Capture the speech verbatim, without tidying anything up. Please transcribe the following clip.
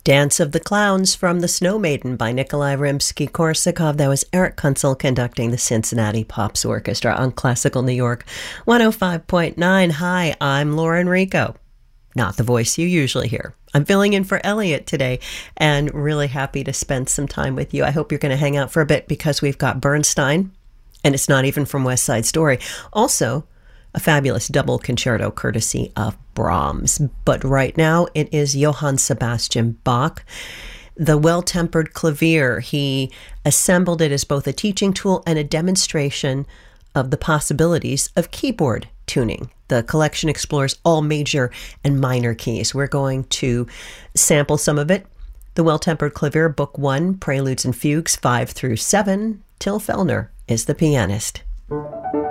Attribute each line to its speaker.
Speaker 1: Dance of the Clowns from The Snow Maiden by Nikolai Rimsky-Korsakov. That was Eric Kunzel conducting the Cincinnati Pops Orchestra on Classical New York one oh five point nine. Hi, I'm Lauren Rico. Not the voice you usually hear. I'm filling in for Elliot today and really happy to spend some time with you. I hope you're going to hang out for a bit because we've got Bernstein, and it's not even from West Side Story. Also, a fabulous double concerto courtesy of Brahms. But right now it is Johann Sebastian Bach. The Well-Tempered Clavier, he assembled it as both a teaching tool and a demonstration of the possibilities of keyboard tuning. The collection explores all major and minor keys. We're going to sample some of it. The Well-Tempered Clavier, Book One, Preludes and Fugues, five through seven. Till Fellner is the pianist.